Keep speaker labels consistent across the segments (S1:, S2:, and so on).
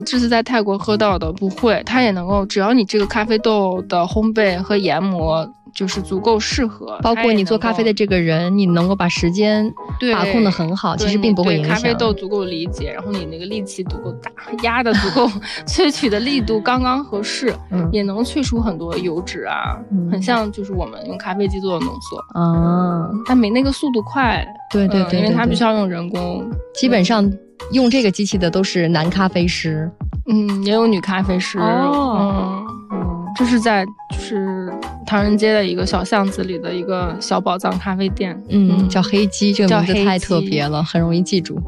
S1: 这次在泰国喝到的不会，它也能够，只要你这个咖啡豆的烘焙和研磨就是足够适合，
S2: 包括你做咖啡的这个人，你能够把时间把控得很好，其实并不会影响。
S1: 咖啡豆足够理解，然后你那个力气足够大，压的足够，萃取的力度刚刚合适，也能萃出很多油脂啊，很像就是我们用咖啡机做的浓缩啊，但没那个速度快。
S2: 对，
S1: 因为它必须要用人工，
S2: 基本上用这个机器的都是男咖啡师，
S1: 也有女咖啡师。这是在就是唐人街的一个小巷子里的一个小宝藏咖啡店，
S2: 叫黑鸡，这个名字太特别了，很容易记住。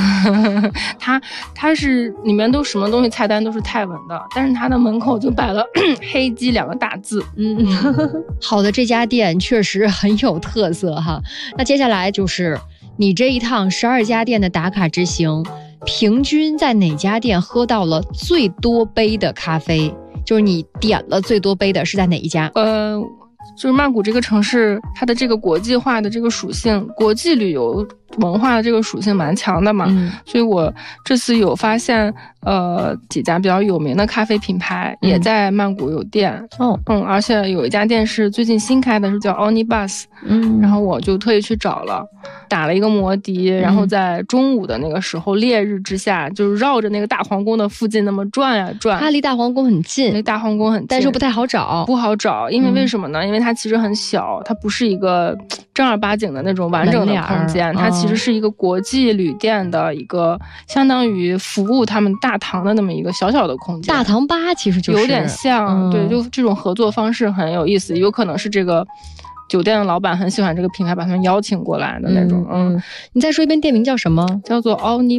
S1: 它是里面都什么东西菜单都是泰文的，但是它的门口就摆了黑鸡2个大字。
S2: 好的，这家店确实很有特色哈。那接下来就是你这一趟12家店的打卡之行，平均在哪家店喝到了最多杯的咖啡？就是你点了最多杯的是在哪一家？
S1: 就是曼谷这个城市，它的这个国际化的这个属性，国际旅游文化的这个属性蛮强的嘛，所以我这次有发现，几家比较有名的咖啡品牌也在曼谷有店。而且有一家店是最近新开的，是叫 Onibus。然后我就特意去找了，打了一个摩的，然后在中午的那个时候烈日之下，就是绕着那个大皇宫的附近那么转呀转。
S2: 它离大皇宫很近，
S1: 离大皇宫很近，
S2: 但是不太好找。
S1: 不好找，因为为什么呢？因为它其实很小，它不是一个正儿八经的那种完整的空间，它其实是一个国际旅店的一个相当于服务他们大堂的那么一个小小的空间。
S2: 大堂吧其实就是
S1: 有点像，对，就这种合作方式很有意思，有可能是这个酒店的老板很喜欢这个品牌，把他们邀请过来的那种。
S2: 你再说一遍店名叫什么？
S1: 叫做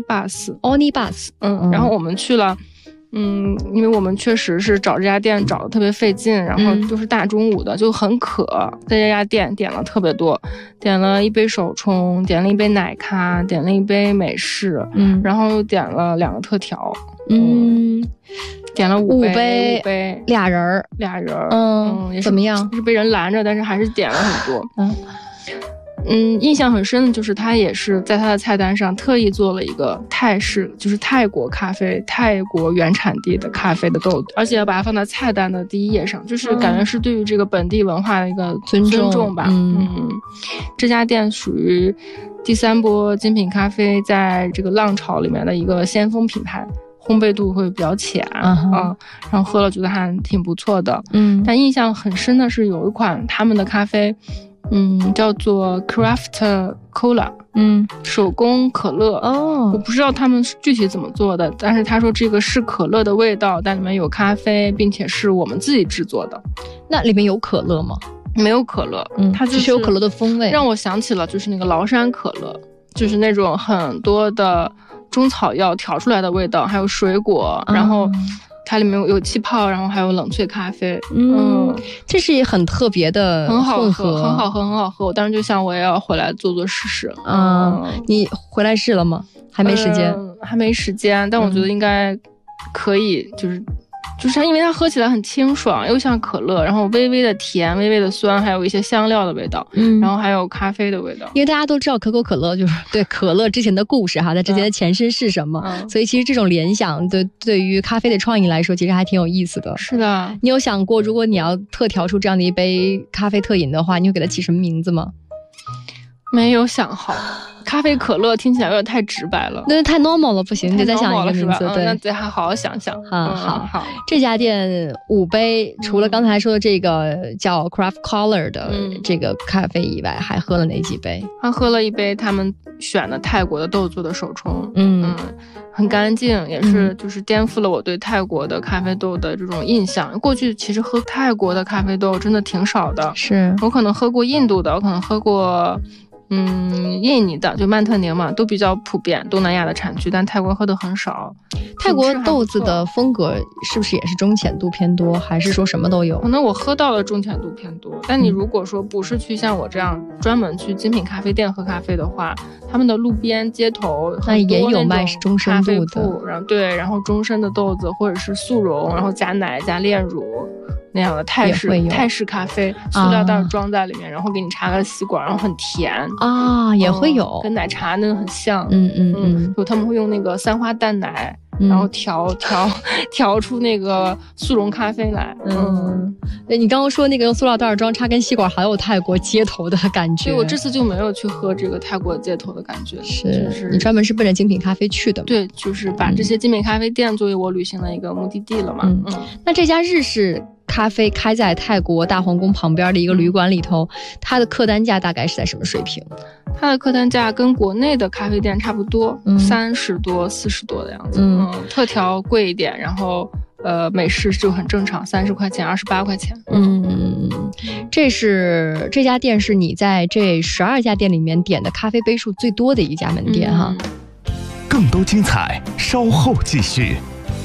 S1: Onibus。然后我们去了。因为我们确实是找这家店找的特别费劲，然后就是大中午的就很渴，在这家店点了特别多，点了一杯手冲，点了一杯奶咖，点了一杯美式，然后又点了2个特调，点了5杯，
S2: 俩人，
S1: 也是
S2: 怎么样？
S1: 是被人拦着，但是还是点了很多。印象很深的就是他也是在他的菜单上特意做了一个泰式，就是泰国咖啡，泰国原产地的咖啡的豆子，而且要把它放在菜单的第1页上，就是感觉是对于这个本地文化的一个尊重吧。这家店属于第3波精品咖啡在这个浪潮里面的一个先锋品牌，烘焙度会比较浅然后喝了觉得还挺不错的。但印象很深的是有一款他们的咖啡叫做 Craft Cola，手工可乐。我不知道他们具体怎么做的，但是他说这个是可乐的味道，但里面有咖啡，并且是我们自己制作的。
S2: 那里面有可乐吗？
S1: 没有可乐，它
S2: 只是有可乐的风味，
S1: 让我想起了就是那个崂山可乐，就是那种很多的中草药调出来的味道，还有水果，然后它里面有气泡，然后还有冷萃咖啡。
S2: 这是也很特别的
S1: 很好喝，很好喝。我当时就想我也要回来做试试。
S2: 你回来试了吗？还没时间，
S1: 还没时间，但我觉得应该可以，就是它，因为它喝起来很清爽，又像可乐，然后微微的甜，微微的酸，还有一些香料的味道，然后还有咖啡的味道。
S2: 因为大家都知道可口可乐就是对可乐之前的故事哈，它之前的前身是什么，所以其实这种联想对于咖啡的创意来说，其实还挺有意思的。
S1: 是的，
S2: 你有想过，如果你要特调出这样的一杯咖啡特饮的话，你会给它起什么名字吗？
S1: 没有想好。咖啡可乐听起来有点太直白了，
S2: 那太 normal 了，不行，你得再想一个名字。对，
S1: 那得好好想想。好。
S2: 这家店5杯，除了刚才说的这个叫 Craft Color 的这个咖啡以外，还喝了哪几杯？
S1: 他喝了一杯他们选的泰国的豆做的手冲，很干净，也是就是颠覆了我对泰国的咖啡豆的这种印象。过去其实喝泰国的咖啡豆真的挺少的，
S2: 是
S1: 我可能喝过印度的，我可能喝过印尼的，就曼特宁嘛，都比较普遍，东南亚的产区，但泰国喝的很少。
S2: 泰国豆子的风格是不是也是中浅度偏多，还是说什么都有？
S1: 可能我喝到的中浅度偏多，但你如果说不是去像我这样专门去精品咖啡店喝咖啡的话，他们的路边街头
S2: 那也有卖中深度的，
S1: 然后中深的豆子或者是速溶，然后加奶加炼乳那样的泰式咖啡，塑料袋装在里面，然后给你插个吸管，然后很甜
S2: 也会有，
S1: 跟奶茶那个很像。
S2: 就
S1: 他们会用那个3花淡奶， 然后调出那个速溶咖啡来。
S2: 你刚刚说那个用塑料袋装插根吸管，好有泰国街头的感觉。
S1: 对，我这次就没有去喝这个泰国街头的感觉，
S2: 是你专门是奔着精品咖啡去的吗？
S1: 对，就是把这些精品咖啡店作为我旅行的一个目的地了嘛。
S2: 那这家日式咖啡开在泰国大皇宫旁边的一个旅馆里头，它的客单价大概是在什么水平？
S1: 它的客单价跟国内的咖啡店差不多，30多、40多的样子。特调贵一点，然后美式就很正常，30块钱、28块钱。
S2: 这家店是你在这12家店里面点的咖啡杯数最多的一家门店哈。
S3: 更多精彩稍后继续。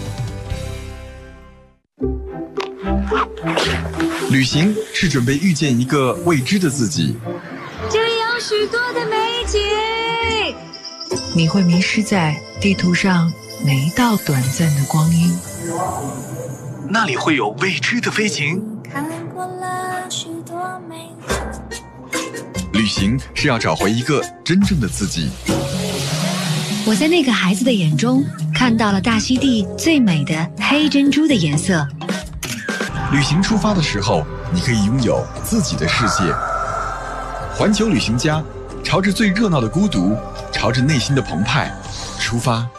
S4: 旅行是准备遇见一个未知的自己，
S5: 这里有许多的美景，
S6: 你会迷失在地图上每一道短暂的光阴，
S3: 那里会有未知的飞行。
S5: 看过了许多美景，
S4: 旅行是要找回一个真正的自己。
S6: 我在那个孩子的眼中看到了大溪地最美的黑珍珠的颜色。
S4: 旅行出发的时候，你可以拥有自己的世界。环球旅行家，朝着最热闹的孤独，朝着内心的澎湃出发。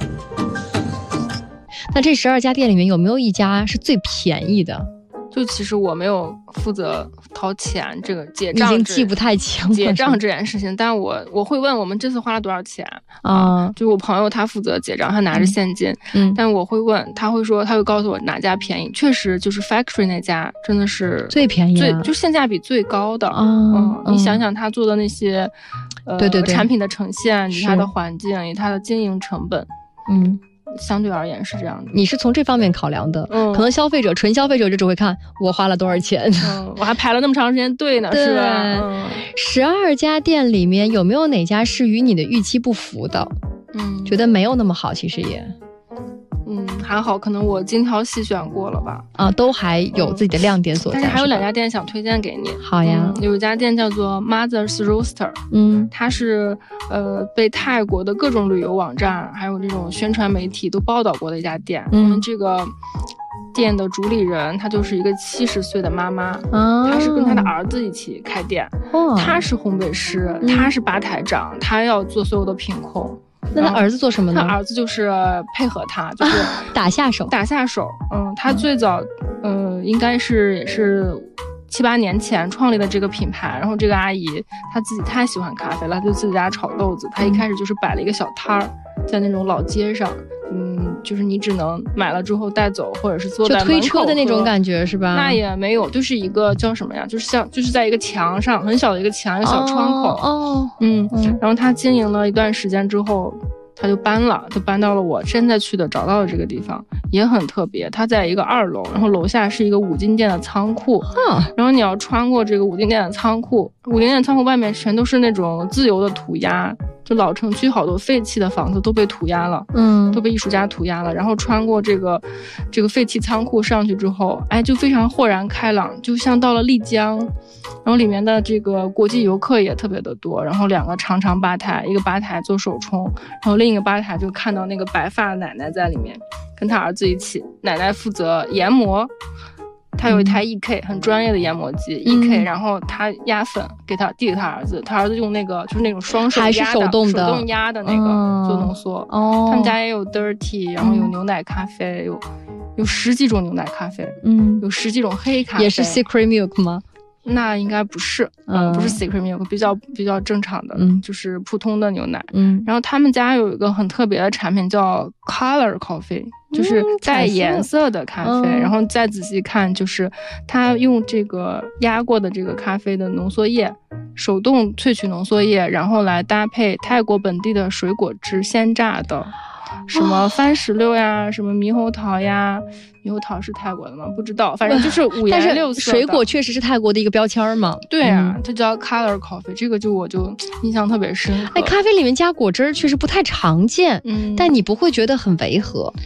S2: 那这12家店里面有没有一家是最便宜的？
S1: 就其实我没有负责掏钱，这个结账
S2: 已经记不太清了
S1: 结账这件事情，但我会问我们这次花了多少钱啊？就我朋友他负责结账，他拿着现金，但我会问，他会告诉我哪家便宜，确实就是 Factory 那家真的是
S2: 最便宜，
S1: 就性价比最高的。你想想他做的那些对产品的呈现，以他的环境，以他的经营成本，相对而言是这样的。
S2: 你是从这方面考量的，可能纯消费者就只会看我花了多少钱，
S1: 我还排了那么长时间队呢，是吧
S2: ？12家店里面有没有哪家是与你的预期不符的？觉得没有那么好，其实也
S1: 还好，可能我精挑细选过了吧。
S2: 都还有自己的亮点所在。
S1: 但是还有2家店想推荐给你。
S2: 好呀，
S1: 有一家店叫做 Mother's Roaster，它是被泰国的各种旅游网站还有这种宣传媒体都报道过的一家店。这个店的主理人她就是一个70岁的妈妈，她是跟她的儿子一起开店，她是烘焙师，她是吧台长，她要做所有的品控。
S2: 那他儿子做什么呢？
S1: 他儿子就是配合他，就是
S2: 打下手。
S1: 他最早应该也是7、8年前创立的这个品牌。然后这个阿姨她自己太喜欢咖啡了，就自己家炒豆子。她一开始就是摆了一个小摊儿，在那种老街上，就是你只能买了之后带走，或者是坐在门口
S2: 就推车的那种感觉是吧？
S1: 那也没有，就是一个叫什么呀？就是在一个墙上，很小的一个墙，一个小窗口。然后他经营了一段时间之后，他就搬到了我现在去的找到的这个地方，也很特别。他在一个2楼，然后楼下是一个五金店的仓库。然后你要穿过这个五金店的仓库，外面全都是那种自由的涂鸦。就老城区好多废弃的房子都被涂鸦了，都被艺术家涂鸦了。然后穿过这个废弃仓库上去之后，就非常豁然开朗，就像到了丽江。然后里面的这个国际游客也特别的多。然后2个长吧台，一个吧台做手冲，然后另一个吧台就看到那个白发奶奶在里面，跟她儿子一起。奶奶负责研磨。他有一台 EK 很专业的研磨机 EK， 然后他压粉递给他儿子，他儿子用那个就是那种双手压的，
S2: 还是手动
S1: 压的那个做浓缩。他们家也有 dirty， 然后有牛奶咖啡，有10几种牛奶咖啡，有10几种黑咖啡。
S2: 也是 secret milk 吗？
S1: 那应该不是，不是 secret milk， 比较正常的，就是普通的牛奶。然后他们家有一个很特别的产品叫 color coffee， 就是带颜色的咖啡。然后再仔细看，就是他用这个压过的这个咖啡的浓缩液，手动萃取浓缩液，然后来搭配泰国本地的水果汁鲜榨的。什么番石榴呀，什么猕猴桃呀，猕猴桃是泰国的吗？不知道，反正就是5颜6色的。但是
S2: 水果确实是泰国的一个标签嘛。
S1: 对啊，它叫 color coffee， 这个我就印象特别深刻。
S2: 咖啡里面加果汁确实不太常见，但你不会觉得很违和。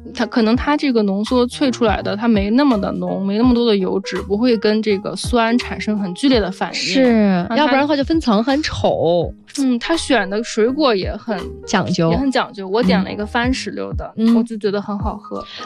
S1: 它可能它这个浓缩萃出来的它没那么的浓，没那么多的油脂，不会跟这个酸产生很剧烈的反应。
S2: 是，要不然的话就分层很丑。
S1: 它选的水果也很
S2: 讲究，
S1: 我点了一个番石榴的，我就觉得很好喝。